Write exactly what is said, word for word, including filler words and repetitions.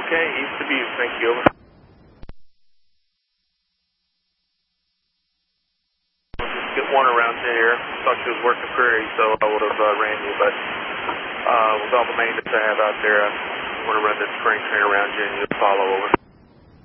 Okay, east to Butte, thank you, over. Just get one around here. Thought you was working prairie, so I would have uh, ran you, but uh, with all the maintenance I have out there, I want to run this spring train around you and you'll follow over.